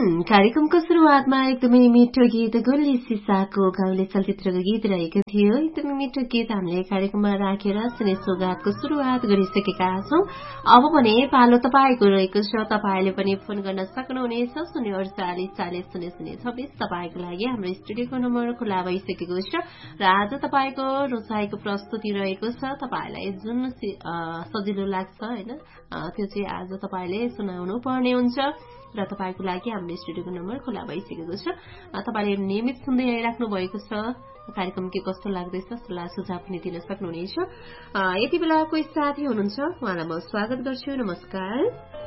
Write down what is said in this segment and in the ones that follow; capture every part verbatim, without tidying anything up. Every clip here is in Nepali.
कार्यक्रमको सुरुवातमा एकदमै मिठो गीत गोली सिसाको गाउँले चलचित्रको गीत रहेको थियो। एकदमै मिठो गीत हामीले कार्यक्रममा राखेर सुने सौगातको सुरुवात गरिसकेका छौं। अब भने पालो तपाईँको रहेको छ। तपाईँले पनि फोन गर्न सक्नुहुनेछ शून्य अडचालिस चालिस शून्य शून्य छब्बीस। तपाईँको लागि हाम्रो स्टुडियोको नम्बर खुला भइसकेको छ र आज तपाईँको रोचाइको प्रस्तुति रहेको छ। तपाईँलाई जुन सजिलो लाग्छ होइन त्यो चाहिँ आज तपाईँले सुनाउनु पर्ने हुन्छ र तपाईको लागि हाम्रो स्टुडियोको नम्बर खुला भइसकेको छ। तपाईले नियमित सुन्दै आइराख्नु भएको छ। कार्यक्रम के कस्तो लाग्दैछ सल्लाह सुझाव पनि दिन सक्नुहुनेछ। यति बेला कोही साथी हुनुहुन्छ उहाँलाई म स्वागत गर्छु। नमस्कार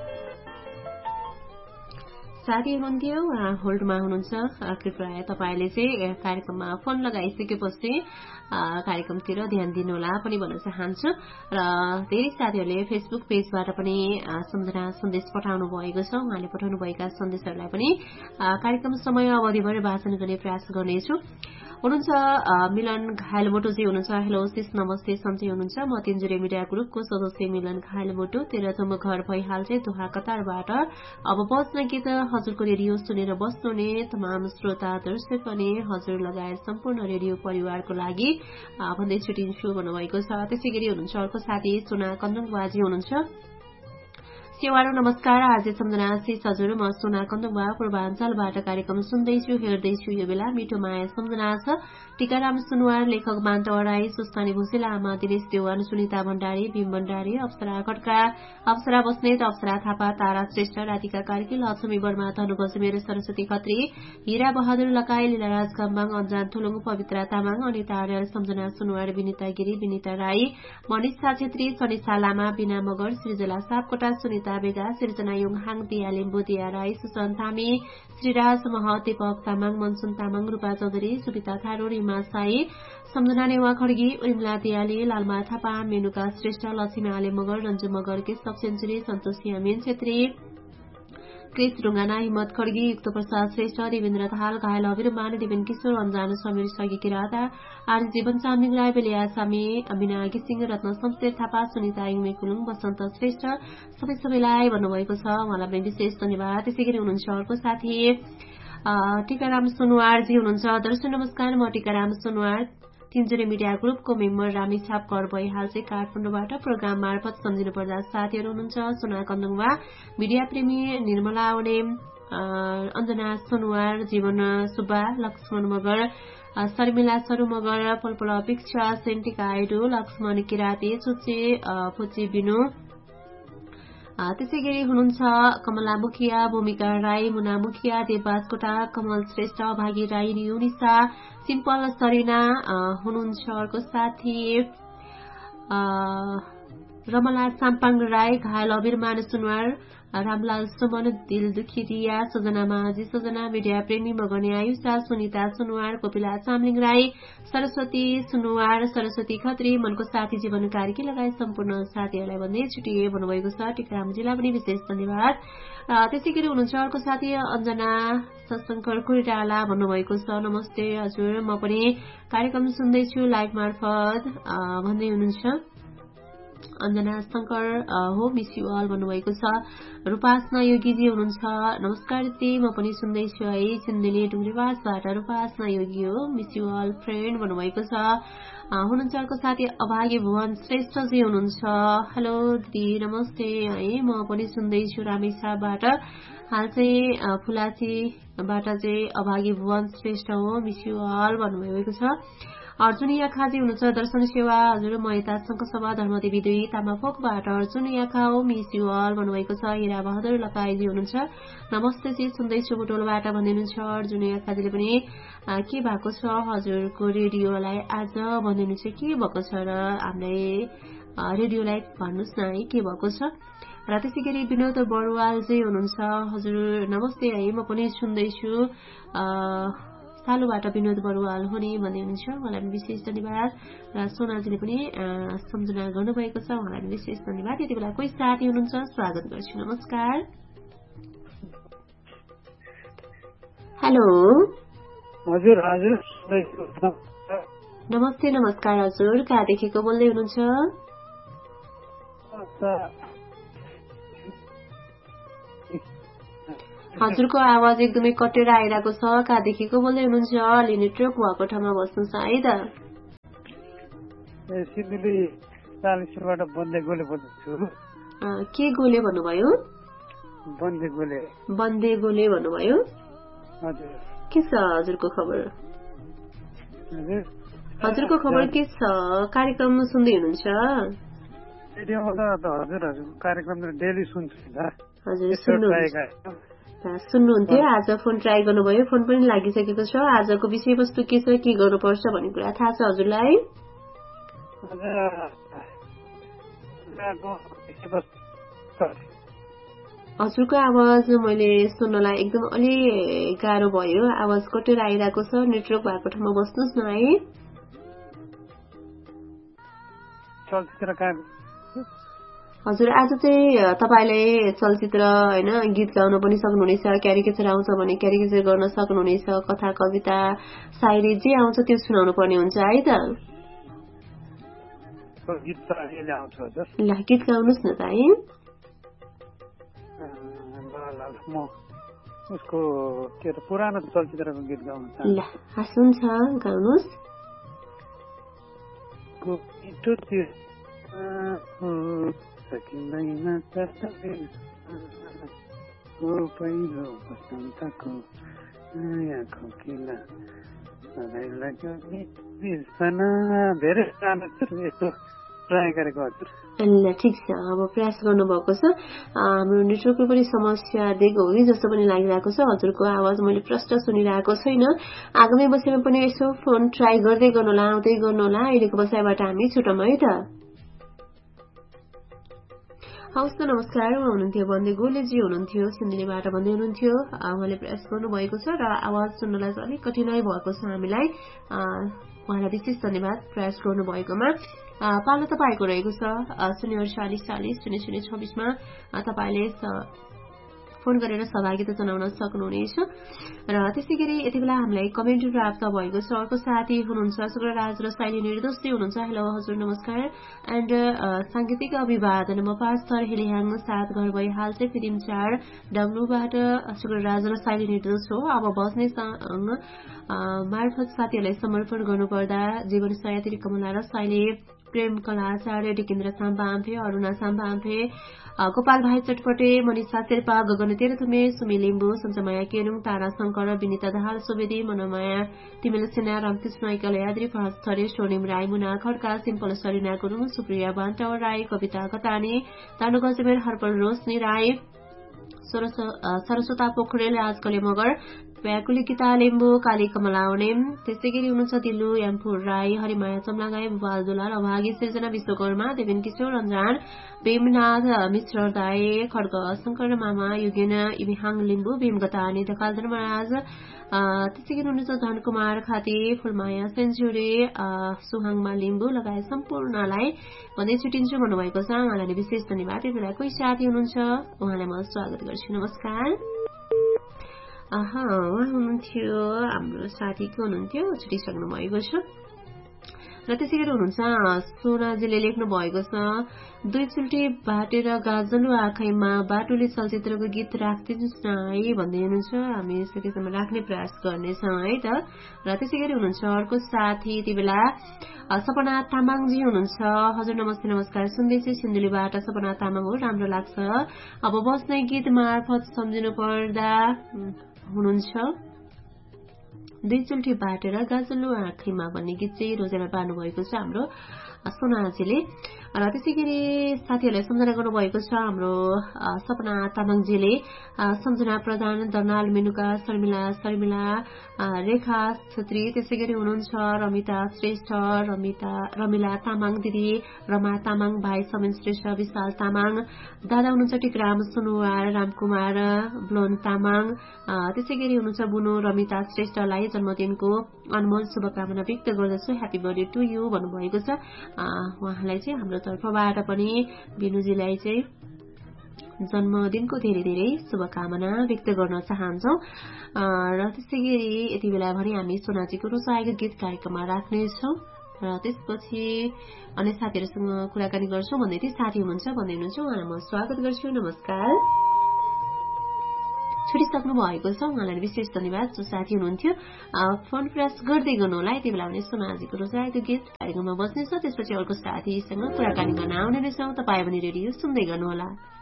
साथी हुनुहुन्थ्यो उहाँ होल्डमा हुनुहुन्छ। कृपया तपाईले चाहिँ कार्यक्रममा फोन लगाइसकेपछि कार्यक्रमतिर ध्यान दिनुहोला पनि भन्न चाहन्छु। र धेरै साथीहरूले फेसबुक पेजबाट पनि सम्झना सन्देश पठाउनु भएको छ। उहाँले पठाउनु भएका सन्देशहरूलाई पनि कार्यक्रम समय अवधिभर वाचन गर्ने प्रयास गर्नेछु। हुनुहुन्छ मिलन घायलबोटोजी हुनुहुन्छ। हेलो सिस नमस्ते सन्चै हुनुहुन्छ। म तिनजुरे मिडिया ग्रुपको सदस्य मिलन घायलबोटो तेह्रथुम घर भइहाल चाहिँ दोहा कतारबाट अब बस्न गीत हजुरको रेडियो सुनेर बस्नुहुने तमाम श्रोता दर्शक अनि हजुर लगायत सम्पूर्ण रेडियो परिवारको लागि भन्दै छुटिन्छु भन्नुभएको छ। त्यसै गरी हुनुहुन्छ अर्को साथी सोना कन्दुङबाजी हुनुहुन्छ। सेवारो नमस्कार आज सम्झना सिस हजुर म सोना कन्दुङबा पूर्वाञ्चलबाट कार्यक्रम सुन्दैछु हेर्दैछु। यो बेला मिठो माया सम्झना छ। टीकाराम सुनवार लेखक बान्त अराई सुस्तानी भुसेला आमा दिनेश देवान सुनिता भण्डारी भीम भण्डारी अप्सरा खड्का अप्सरा बस्नेत अप्सरा थापा तारा श्रेष्ठ राधिका कार्की लक्ष्मी वर्मा धनु गजमेर सरस्वती खत्री हिरा बहादुर लकाई लीलाराज कम्बाङ अन्जान थुलुङ पवित्रा तामाङ अनिता आर्याल सम्झना सुनवार विनिता गिरी विनिता राई मनिषा छेत्री सनिषा लामा बिना मगर सृजला सापकोटा सुनिता बेगा सिर्जना योङहाङ दिया लिम्बु दिया राई सुसन थामी श्रीराज महत दीपक तामाङ मनसुन तामाङ रूपा चौधरी सुविता थारू रिमा साई सम्झना नेवा खड्गी उर्मिला दियाली लालमा थापा मेनुका श्रेष्ठ लक्ष्मी आले मगर रञ्जु मगर केशव सेन्चुरी सन्तोषी अमीन छेत्री क्रिस ढुङ्गाना हिम्मत खड्गी युक्त प्रसाद श्रेष्ठ देवेन्द्र थाल घायल अभिरुमान देवेन किशोर अन्जान समीर सगी किराता आर्य जीवन चामिङ राई बेलिया सामी अमिना घिसिङ रत्न शमशेर थापा सुनिता इङमे कुलुङ बसन्त श्रेष्ठ सबै सबैलाई भन्नुभएको छ। उहाँलाई पनि विशेष धन्यवाद। त्यसै गरी हुनुहुन्छ अर्को साथी टीकाराम सुनवारजी हुनुहुन्छ। दर्शक नमस्कार म टीकाराम सुनवार तिनजुरे मिडिया ग्रुपको मेम्बर रामेछाप घर भइहाल चाहिँ काठमाडौँबाट प्रोग्राम मार्फत सम्झिनु पर्दा साथीहरू हुनुहुन्छ। सोना कन्दुङमा मिडिया प्रेमी निर्मला ओने अञ्जना सुनवार जीवन सुब्बा लक्ष्मण मगर शर्मिला सरू मगर पलपल अपेक्षा सेन्टिका आइडु लक्ष्मण किराती सुची फुची बिनु त्यसै गरी हुनुहुन्छ कमला मुखिया भूमिका राई मुना मुखिया देवबास कोटा कमल श्रेष्ठ भागी राई युनिसा सिम्पल सरिना हुनुहुन्छ अर्को साथी रमला साम्पाङ राई घायल अबिरमान सुनवार रामलाल सुमन दिल दुखी रिया सजना माझी सजना मिडिया प्रेमी मगने आयुषा सुनिता सुनवार कोपिला चामलिङ राई सरस्वती सुनवार सरस्वती खत्री मनको साथी जीवन कार्की लगायत सम्पूर्ण साथीहरूलाई भन्दै छुटिए भन्नुभएको छ। टिकारामजीलाई पनि विशेष धन्यवाद। त्यसै गरी हुनुहुन्छ अर्को साथी अञ्जना सशंकर कुइराला भन्नुभएको छ। नमस्ते हजुर म पनि कार्यक्रम सुन्दैछु लाइभ मार्फत भन्दै हुनुहुन्छ। अञ्जना शंकर हो मिस यु अल भन्नुभएको छ। रूपासना योगीजी हुनुहुन्छ। नमस्कार दिदी म पनि सुन्दैछु है सिन्धुली डुङ्ग्रेवासबाट रूपासना योगी हो मिस यु अल फ्रेन्ड भन्नुभएको छ। हुनुहुन्छ अर्को साथी अभागी भुवन श्रेष्ठजी हुनुहुन्छ। हेलो दिदी नमस्ते है म पनि सुन्दैछु रामेछापबाट हाल चाहिँ फुलासीबाट चाहिँ अभागी भुवन श्रेष्ठ हो मिस यु अल भन्नुभएको छ। अर्जुन याखाजी हुनुहुन्छ। दर्शन सेवा हजुर म यता शङ्खसभा धर्मदेवी दुई तामाफोकबाट अर्जुन याखा हो मिस यु अल भन्नुभएको छ। हिरा बहादुर लकाईजी हुनुहुन्छ। नमस्ते जी सुन्दैछु बुटोलबाट भन्दै हुनुहुन्छ अर्जुन याखाजीले पनि के भएको छ हजुरको रेडियोलाई आज भन्दै हुनुहुन्छ के भएको छ र हामीलाई रेडियोलाई भन्नुहोस् न है के भएको छ। र त्यसै गरी विनोद बरुवालजी हुनुहुन्छ। हजुर नमस्ते है म पनि सुन्दैछु सालुबाट विनोद बरुवाल हुने भन्दै हुनुहुन्छ। उहाँलाई पनि विशेष धन्यवाद। र सोनाजीले पनि सम्झना गर्नुभएको छ उहाँलाई पनि विशेष धन्यवाद। यति बेला कोही साथी हुनुहुन्छ स्वागत गर्छु। नमस्कार हेलो हजुर हजुर नमस्ते नमस्कार हजुर कहाँदेखिको बोल्दै हुनुहुन्छ? हजुरको आवाज एकदमै कटेर आइरहेको छ। कहाँदेखिको बोल्दै हुनुहुन्छ? अलि नेटवर्क भएको ठाउँमा बस्नुहोस् है त। सिन्धुली चालिसबाट बन्दे गोले बोल्दैछु। के गोले भन्नुभयो? बन्दे गोले। बन्दे गोले भन्नुभयो? हजुर। के छ हजुरको खबर? हजुर। हजुरको खबर के छ? कार्यक्रम सुन्दै हुनुहुन्छ? रेडियोमा त हजुरहरूको कार्यक्रम डेली सुन्छु नि। हजुर सुन्नुहुन्थ्यो। आज फोन ट्राई गर्नुभयो, फोन पनि लागिसकेको छ। आजको विषयवस्तु के छ, के गर्नुपर्छ भन्ने कुरा थाहा छ हजुरलाई? हजुरको आवाज मैले सुन्नलाई एकदम अलि गाह्रो भयो। आवाज कटेर आइरहेको छ। नेटवर्क भएको ठाउँमा बस्नुहोस् न है। हजुर आज चाहिँ तपाईँले चलचित्र होइन गीत गाउन पनि सक्नुहुनेछ, क्यारिकेचर आउँछ भने क्यारिकेचर गर्न सक्नुहुनेछ, कथा कविता सायरी जे आउँछ त्यो सुनाउनु पर्ने हुन्छ है त। ल गीत गाउनुहोस् न त है। उसको के अरे पुरानो चलचित्रको गीत गाउनु छ। ल हुन्छ गाउनुहोस्। सकिँदैन पहिलो बसन्तको नयाँ खोकिला सधैँ लाग्यो बिर्सना। धेरै गाना यस्तो ट्राई गरेको हजुर। ल ठिक छ, अब प्रयास गर्नुभएको छ। हाम्रो नेटवर्कको पनि समस्या दिएको हो कि जस्तो पनि लागिरहेको छ। हजुरको आवाज मैले प्रष्ट सुनिरहेको छैन। आगामी बसाइमा पनि यसो फोन ट्राई गर्दै गर्नुहोला, आउँदै गर्नुहोला। अहिलेको बसाइबाट हामी छुटौँ है त। हवस् त नमस्कार। उहाँ हुनुहुन्थ्यो बन्दे गोलेजी हुनुहुन्थ्यो, सिन्धुलीबाट भन्दै हुनुहुन्थ्यो। उहाँले प्रयास गर्नुभएको छ र आवाज सुन्नलाई चाहिँ अलिक कठिनाई भएको छ हामीलाई। उहाँलाई विशेष धन्यवाद प्रयास गर्नुभएकोमा। पालो तपाईँको रहेको छ शून्य अडचालिस चालिस शून्य शून्य छब्बिसमा तपाईँले फोन गरेर सहभागिता जनाउन सक्नुहुनेछ। र त्यसै गरी यति बेला हामीलाई कमेन्ट प्राप्त भएको छ। अर्को साथी हुनुहुन्छ शुक्रराज र साइली निर्दोषी हुनुहुन्छ। हेलो हजुर नमस्कार। एन्ड साङ्गीतिक अभिवादन म पाँच थर हेलिहाङ सात घर भई हाल चाहिँ फिल्म चार डब्लुबाट शुक्रराज र साइली निर्दोष हो। अब बस्ने मार्फत साथीहरूलाई समर्पण गर्नुपर्दा जीवन सयात्री कमला र साइली, प्रेम कलाचार्य, डिकेन्द्र साम्बा आम्फे, अरूणा साम्बा आम्फे, गोपाल भाइ चटपटे, मनिषा शेर्पा, गगन तेह्रथुमे, सुमी लिम्बू, सञ्चमाया केरुङ, तारा शंकर, विनिता दाहाल सुवेदी, मनमाया तिमेल सेना, रामकृष्ण ऐकल यात्री, फहद थरे, स्वर्णिम राई, मुना खड्का, सिम्पल सरिना गुरुङ, सुप्रिया बान्टाव राई, कविता कतानी, तानु गजमेर, हर्पल रोशनी राई, सरस्वता पोखरेल, आजकले मगर, व्याकुली गीता लिम्बू, काली कमलाउने, त्यसै गरी हुनुहुन्छ दिल्लु यामपुर राई, हरिमाया चमलागाई, भुपाल दुलाल, अभागी सृजना विश्वकर्मा, देवेन किशोर रञ्जान, भीमनाथ मिश्र दाई, खड्ग शंकर मामा, युगेन इबिहाङ लिम्बू, भीमगतानी, ढकाल धर्मराज, त्यसै गरी हुनुहुन्छ धनकुमार खाती, फुलमाया सेन्चुरी, सुहाङमा लिम्बू लगायत सम्पूर्णलाई भन्दै छुटिन्छु भन्नुभएको छ। उहाँलाई विशेष धन्यवाद। यति बेला कोही साथी हुनुहुन्छ, उहाँलाई म स्वागत गर्छु। नमस्कार। आहा उहाँ हुनुहुन्थ्यो हाम्रो साथी को हुनुहुन्थ्यो, छुटिसक्नु भएको छ। र त्यसै गरी हुनुहुन्छ सोनाजीले लेख्नु भएको छ दुईचुल्टी बाटेर गाजलु आँखैमा बाटुले चलचित्रको गीत राखिदिनुहोस् न है भन्दै हुनुहुन्छ। हामी सकेसम्म राख्ने प्रयास गर्नेछौँ है त। र त्यसै गरी हुनुहुन्छ अर्को साथी यति बेला सपना तामाङजी हुनुहुन्छ। हजुर नमस्ते नमस्कार, सुन्दैछु सिन्धुलीबाट सपना तामाङ हो, राम्रो लाग्छ। अब बस्ने गीत मार्फत सम्झिनु पर्दा हुनुहुन्छ दुईचुल्टी बाटेर गाजलु आँखैमा भन्ने गीत चाहिँ रोजेर पार्नु भएको छ हाम्रो सोनाजीले। र त्यसै गरी साथीहरूलाई सम्झना गर्नुभएको छ हाम्रो सपना तामाङजीले। सम्झना प्रधान, दर्नाल मेनुका, शर्मिला शर्मिला, रेखा छेत्री, त्यसै गरी हुनुहुन्छ रमिता श्रेष्ठ, रमिता रमिला तामाङ दिदी, रमा तामाङ, भाइ समेन श्रेष्ठ, विशाल तामाङ, दादा हुनुहुन्छ टिकराम सुनुवार, रामकुमार ब्लोन तामाङ, त्यसै गरी हुनुहुन्छ बुनु रमिता श्रेष्ठलाई जन्मदिनको अनमोल शुभकामना व्यक्त गर्दछु। ह्यापी बर्थडे टु यु भन्नुभएको छ। उहाँलाई चाहिँ हाम्रो तर्फबाट पनि बिनुजीलाई चाहिँ जन्मदिनको धेरै धेरै शुभकामना व्यक्त गर्न चाहन्छौ। र त्यसै गरी यति बेला भने हामी सोनाजीको रोसाएको गीत कार्यक्रममा राख्नेछौ। र त्यसपछि अन्य साथीहरूसँग कुराकानी गर्छौं भन्दै ती साथी हुनुहुन्छ भन्दै हुनुहुन्छ, उहाँलाई म स्वागत गर्छु। नमस्कार। छुटिसक्नु भएको छ। उहाँलाई विशेष धन्यवाद। जो साथी हुनुहुन्थ्यो फोन प्रयास गर्दै गर्नुहोला। यति बेला भने सोनाजीको रोजाएको गीत कार्यक्रममा बस्नेछ, त्यसपछि अर्को साथीसँग कुराकानी गर्न आउने रहेछौँ। तपाईँ पनि रेडियो सुन्दै गर्नुहोला।